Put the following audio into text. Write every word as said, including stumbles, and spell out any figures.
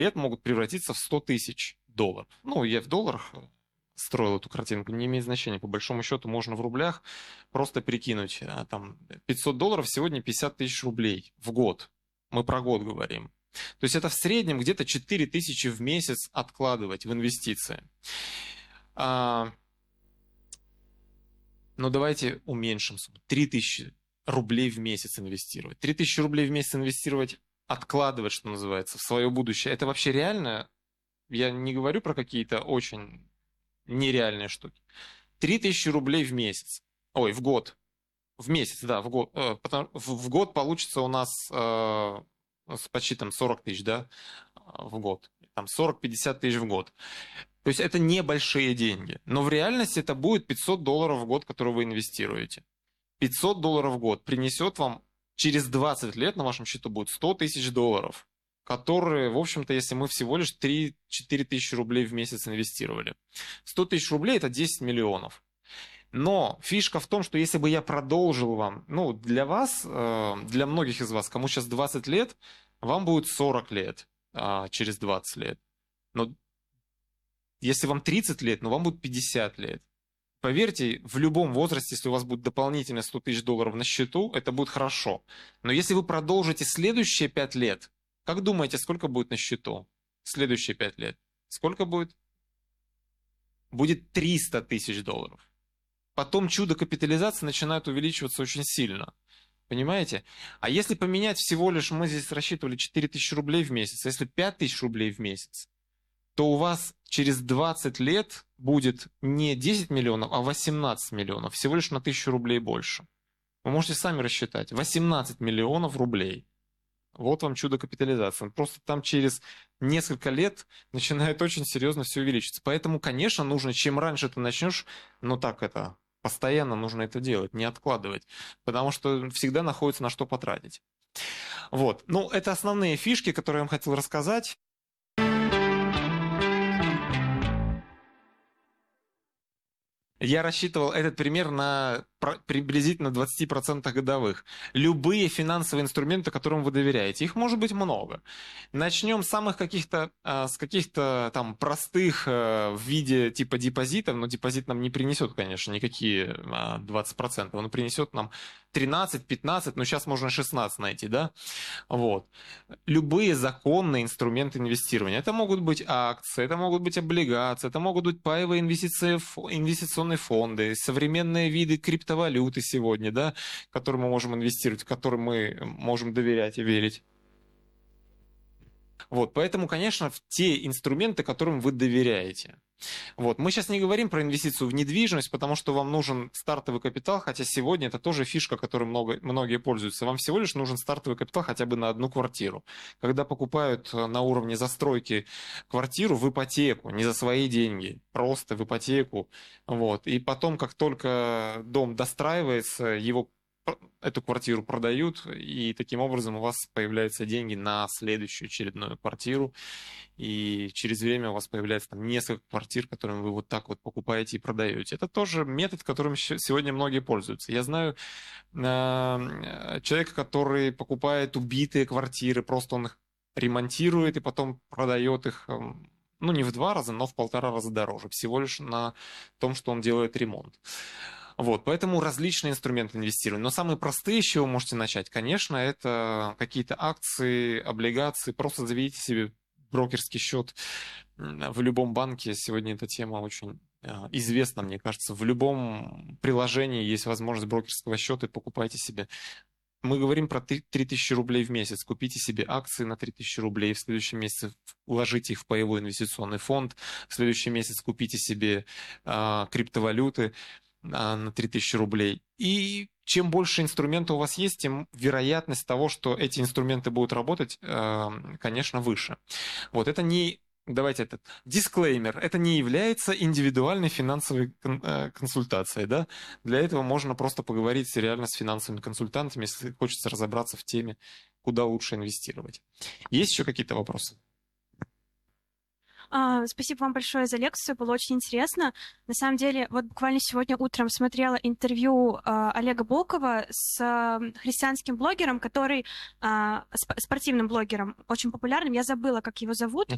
лет могут превратиться в сто тысяч долларов. Ну, я в долларах строил эту картинку, не имеет значения. По большому счету можно в рублях просто прикинуть. Там пятьсот долларов сегодня пятьдесят тысяч рублей в год. Мы про год говорим. То есть это в среднем где-то четыре тысячи в месяц откладывать в инвестиции. А... Но давайте уменьшим сумму. три тысячи рублей в месяц инвестировать. три тысячи рублей в месяц инвестировать, откладывать, что называется, в свое будущее. Это вообще реально? Я не говорю про какие-то очень нереальные штуки. три тысячи рублей в месяц. Ой, в год. В месяц, да, в год. В год получится у нас почти там сорок тысяч, да, в год. Там сорок-пятьдесят тысяч в год. То есть это небольшие деньги. Но в реальности это будет пятьсот долларов в год, которые вы инвестируете. пятьсот долларов в год принесет вам через двадцать лет на вашем счету будет сто тысяч долларов, которые, в общем-то, если мы всего лишь три-четыре тысячи рублей в месяц инвестировали. сто тысяч рублей – это десять миллионов. Но фишка в том, что если бы я продолжил вам, ну, для вас, для многих из вас, кому сейчас двадцать лет, вам будет сорок лет через двадцать лет. Но если вам тридцать лет, ну, вам будет пятьдесят лет. Поверьте, в любом возрасте, если у вас будет дополнительно сто тысяч долларов на счету, это будет хорошо. Но если вы продолжите следующие пять лет, как думаете, сколько будет на счету? Следующие пять лет. Сколько будет? Будет триста тысяч долларов. Потом чудо капитализации начинает увеличиваться очень сильно. Понимаете? А если поменять всего лишь, мы здесь рассчитывали четыре тысячи рублей в месяц, а если пять тысяч рублей в месяц, то у вас через двадцать лет будет не десять миллионов, а восемнадцать миллионов. Всего лишь на тысячу рублей больше. Вы можете сами рассчитать. восемнадцать миллионов рублей. Вот вам чудо капитализации. Просто там через несколько лет начинает очень серьезно все увеличиться. Поэтому, конечно, нужно, чем раньше ты начнешь, ну так это, постоянно нужно это делать, не откладывать. Потому что всегда находится на что потратить. Вот. Ну, это основные фишки, которые я вам хотел рассказать. Я рассчитывал этот пример на приблизительно двадцать процентов годовых. Любые финансовые инструменты, которым вы доверяете, их может быть много. Начнем с самых каких-то, с каких-то там простых в виде типа депозитов, но депозит нам не принесет, конечно, никакие двадцать процентов. Он принесет нам тринадцать-пятнадцать, но сейчас можно шестнадцать найти, да? Вот. Любые законные инструменты инвестирования. Это могут быть акции, это могут быть облигации, это могут быть паевые инвестиции, инвестиционные фонды, современные виды криптовалюты сегодня, да, в которые мы можем инвестировать, в которые мы можем доверять и верить. Вот, поэтому, конечно, в те инструменты, которым вы доверяете. Вот. Мы сейчас не говорим про инвестицию в недвижимость, потому что вам нужен стартовый капитал, хотя сегодня это тоже фишка, которой много, многие пользуются. Вам всего лишь нужен стартовый капитал хотя бы на одну квартиру. Когда покупают на уровне застройки квартиру в ипотеку, не за свои деньги, просто в ипотеку. Вот. И потом, как только дом достраивается, его эту квартиру продают, и таким образом у вас появляются деньги на следующую очередную квартиру, и через время у вас появляется там несколько квартир, которыми вы вот так вот покупаете и продаете. Это тоже метод, которым сегодня многие пользуются. Я знаю э, человека, который покупает убитые квартиры, просто он их ремонтирует и потом продает их, э, ну не в два раза, но в полтора раза дороже, всего лишь на том, что он делает ремонт. Вот, поэтому различные инструменты инвестирования. Но самые простые, с чего вы можете начать, конечно, это какие-то акции, облигации. Просто заведите себе брокерский счет в любом банке. Сегодня эта тема очень известна, мне кажется. В любом приложении есть возможность брокерского счета, и покупайте себе. Мы говорим про три тысячи рублей в месяц. Купите себе акции на три тысячи рублей. В следующем месяце вложите их в паевой инвестиционный фонд. В следующий месяц купите себе а, криптовалюты на три тысячи рублей. И чем больше инструментов у вас есть, тем вероятность того, что эти инструменты будут работать, конечно, выше. Вот это не, давайте этот дисклеймер, это не является индивидуальной финансовой консультацией, да? Для этого можно просто поговорить реально с финансовыми консультантами, если хочется разобраться в теме, куда лучше инвестировать. Есть еще какие-то вопросы? Спасибо вам большое за лекцию, было очень интересно. На самом деле, вот буквально сегодня утром смотрела интервью Олега Болкова с христианским блогером, который, спортивным блогером, очень популярным, я забыла, как его зовут.